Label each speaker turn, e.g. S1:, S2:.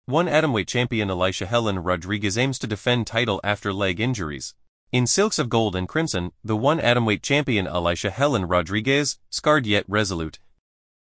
S1: One atomweight champion Alisha Helen Rodriguez aims to defend title after leg injuries. In Silks of Gold and Crimson, the one atomweight champion Alisha Helen Rodriguez, scarred yet resolute,